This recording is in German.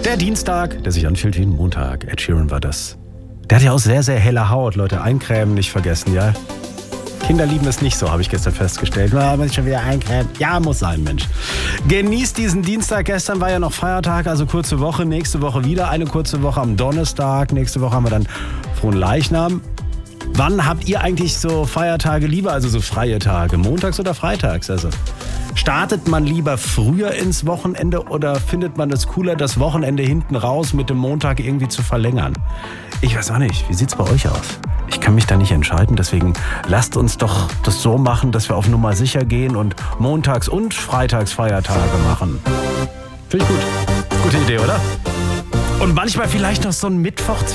Der Dienstag, der sich anfühlt wie ein Montag. Ed Sheeran war das. Der hat ja auch sehr, sehr helle Haut, Leute. Eincremen nicht vergessen, ja? Kinder lieben es nicht so, habe ich gestern festgestellt. Na, muss ich schon wieder eincremen? Ja, muss sein, Mensch. Genießt diesen Dienstag. Gestern war ja noch Feiertag, also kurze Woche. Nächste Woche wieder eine kurze Woche am Donnerstag. Nächste Woche haben wir dann Fronleichnam. Wann habt ihr eigentlich so Feiertage lieber, also so freie Tage? Montags oder freitags? Also startet man lieber früher ins Wochenende oder findet man es cooler, das Wochenende hinten raus mit dem Montag irgendwie zu verlängern? Ich weiß auch nicht. Wie sieht's bei euch aus? Ich kann mich da nicht entscheiden, deswegen lasst uns doch das so machen, dass wir auf Nummer sicher gehen und Montags- und Freitags Feiertage machen. Finde ich gut. Gute Idee, oder? Und manchmal vielleicht noch so ein Mittwoch